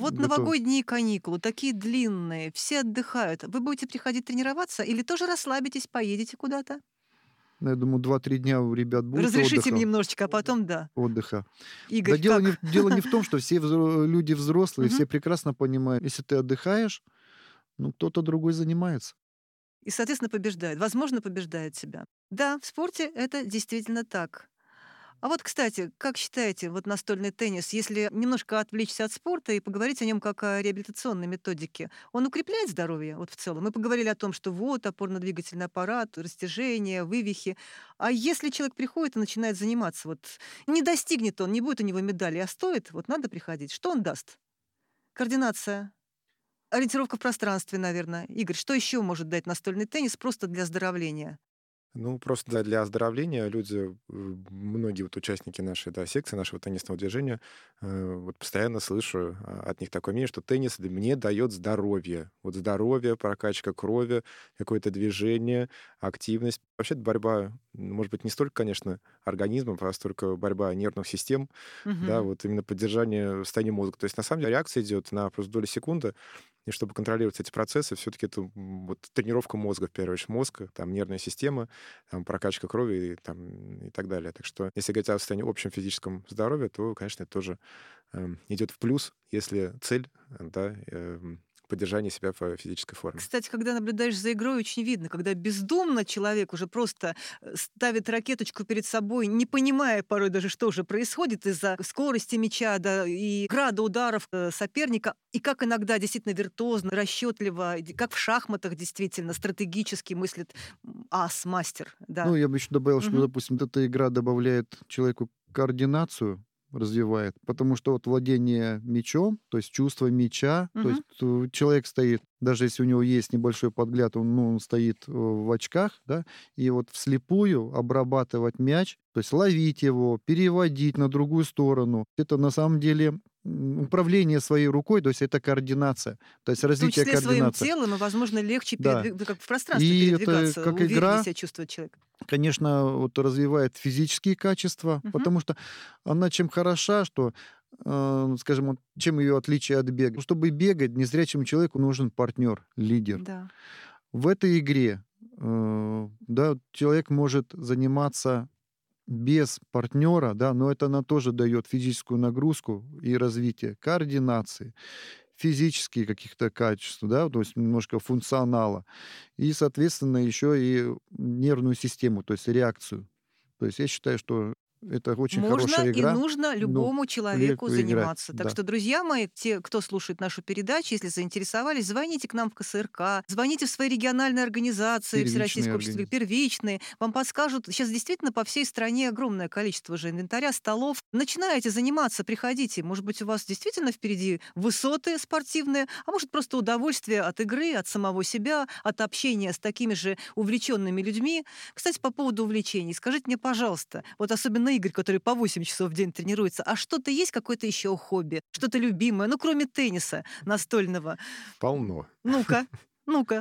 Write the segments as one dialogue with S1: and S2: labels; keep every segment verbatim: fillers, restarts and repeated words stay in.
S1: Вот
S2: готов.
S1: новогодние каникулы, такие длинные, все отдыхают. Вы будете приходить тренироваться или тоже расслабитесь, поедете куда-то?
S2: Ну, я думаю, два-три дня у ребят будет
S1: Разрешите мне
S2: отдыха.
S1: немножечко, а потом да.
S2: Отдыха. Да
S1: Игорь,
S2: дело не в
S1: как?
S2: дело не в том, что все взро люди взрослые,
S1: Мгм.
S2: все прекрасно понимают, если ты отдыхаешь, ну, кто-то другой занимается.
S1: И, соответственно, побеждает. Возможно, побеждает себя. Да, в спорте это действительно так. А вот, кстати, как считаете, вот настольный теннис, если немножко отвлечься от спорта и поговорить о нем как о реабилитационной методике, он укрепляет здоровье вот в целом? Мы поговорили о том, что вот опорно-двигательный аппарат, растяжение, вывихи. А если человек приходит и начинает заниматься, вот не достигнет он, не будет у него медали, а стоит, вот надо приходить, что он даст? Координация, ориентировка в пространстве, наверное. Игорь, что еще может дать настольный теннис просто для оздоровления?
S3: Ну, просто да, для оздоровления люди, э, многие вот участники нашей, да, секции, нашего теннисного движения, э, вот постоянно слышу а, от них такое мнение, что теннис д- мне дает здоровье. Вот здоровье, прокачка крови, какое-то движение, активность. Вообще борьба, м, может быть, не столько, конечно, организмом, а столько борьба нервных систем, да,
S1: Мгм.
S3: вот именно поддержание состояния мозга. То есть, на самом деле, реакция идет на просто доли секунды, и чтобы контролировать эти процессы, все-таки это м, вот тренировка мозга, в первую очередь, мозга, там нервная система, там, прокачка крови и, там, и так далее. Так что, если говорить о состоянии общем физическом здоровья, то, конечно, это тоже эм, идет в плюс, если цель, э, да, эм, поддержание себя в физической форме.
S1: Кстати, когда наблюдаешь за игрой, очень видно, когда бездумно человек уже просто э, ставит ракеточку перед собой, не понимая порой даже, что уже происходит из-за скорости мяча, да, и града ударов э, соперника, и как иногда действительно виртуозно, расчетливо, и как в шахматах действительно стратегически мыслит м, ас, мастер,
S2: Ну,
S1: да.
S2: я бы еще добавил, что,
S1: Мгм.
S2: допустим, вот эта игра добавляет человеку координацию, развивает, потому что вот владение мячом, то есть чувство мяча, то есть
S1: Мгм.
S2: э, человек стоит, даже если у него есть небольшой подгляд, он, ну, он стоит э, в очках, да, и вот вслепую обрабатывать мяч, то есть ловить его, переводить на другую сторону, это на самом деле м, управление своей рукой, то есть это координация, то есть
S1: В том
S2: развитие
S1: числе своим
S2: координации.
S1: телом, и, возможно, легче
S2: Да.
S1: передвиг- да, как в пространстве
S2: И это
S1: передвигаться,
S2: как
S1: увереннее
S2: игра,
S1: себя чувствует человек.
S2: конечно, вот развивает физические качества,
S1: Мгм.
S2: потому что она чем хороша, что, э, скажем, вот чем ее отличие от бега. Ну, чтобы бегать, незрячему человеку нужен партнер, лидер.
S1: Да.
S2: В этой игре, э, да, человек может заниматься без партнера, да, но это она тоже дает физическую нагрузку и развитие координации, физические каких-то качеств, да, то есть немножко функционала. И, соответственно, еще и нервную систему, то есть реакцию. То есть я считаю, что это очень
S1: Можно
S2: хорошая
S1: и
S2: игра.
S1: нужно
S2: Ну,
S1: любому человеку
S2: легко играть,
S1: заниматься. Так
S2: да.
S1: что, друзья мои, те, кто слушает нашу передачу, если заинтересовались, звоните к нам в ка эс эр ка, звоните в свои региональные организации,
S2: Первичные
S1: Всероссийское общество
S2: организации.
S1: первичные, вам подскажут. Сейчас действительно по всей стране огромное количество же инвентаря, столов. Начинаете заниматься, приходите. Может быть, у вас действительно впереди высоты спортивные, а может, просто удовольствие от игры, от самого себя, от общения с такими же увлеченными людьми. Кстати, по поводу увлечений, скажите мне, пожалуйста, вот особенно Игорь, который по восемь часов в день тренируется, а что-то есть, какое-то еще хобби, что-то любимое, ну, кроме тенниса настольного? М,
S3: Полно.
S1: Ну-ка, ну-ка,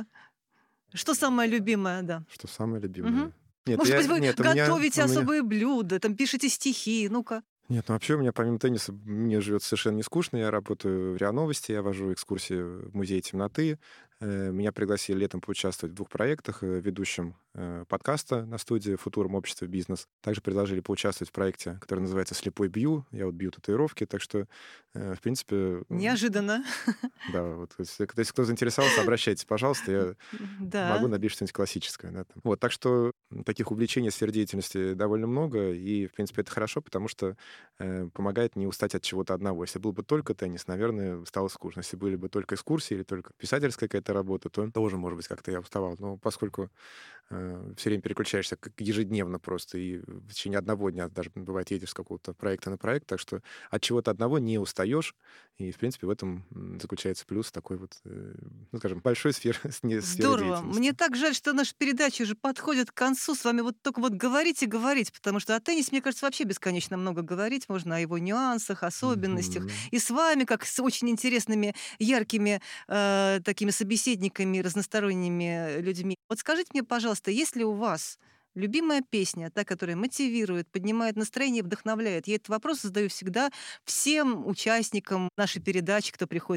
S1: что самое любимое, да?
S3: Что самое
S1: Мгм.
S3: любимое? Нет,
S1: Может
S3: я,
S1: быть, вы
S3: нет, у меня,
S1: готовите
S3: у меня,
S1: особые блюда, там пишете стихи, ну-ка.
S3: нет, ну вообще у меня помимо тенниса мне живет совершенно не скучно. Я работаю в РИА Новости, я вожу экскурсии в музей темноты. Э, Меня пригласили летом поучаствовать в двух проектах, э, ведущим э, подкаста на студии «Футурум. Общество. Бизнес». Также предложили поучаствовать в проекте, который называется «Слепой бью». Я вот бью татуировки, так что, э, в принципе, м,
S1: Неожиданно.
S3: да, вот если, если кто заинтересовался, обращайтесь, пожалуйста, я могу
S1: Да.
S3: набить что-нибудь классическое. Да, там. Вот, так что м, таких увлечений, сфер деятельности довольно много, и, в принципе, это хорошо, потому что э, помогает не устать от чего-то одного. Если был бы только теннис, наверное, стало скучно. Если были бы только экскурсии или только писательская какая-то работа, то тоже, может быть, как-то я уставал. Но поскольку э, все время переключаешься как ежедневно просто, и в течение одного дня даже, бывает, едешь с какого-то проекта на проект, так что от чего-то одного не устаешь, и, в принципе, в этом м, заключается плюс такой вот, э, ну, скажем, большой сфер, сферы
S1: Здорово. Мне
S3: деятельности.
S1: так жаль, что наша передача уже подходит к концу. С вами вот только вот говорить и говорить, потому что о теннисе, мне кажется, вообще бесконечно много говорить можно, о его нюансах, особенностях.
S3: Мгм.
S1: И с вами, как с очень интересными, яркими э, такими собеседниками, разносторонними людьми. Вот скажите мне, пожалуйста, есть ли у вас любимая песня, та, которая мотивирует, поднимает настроение, вдохновляет? Я этот вопрос задаю всегда всем участникам нашей передачи, кто приходит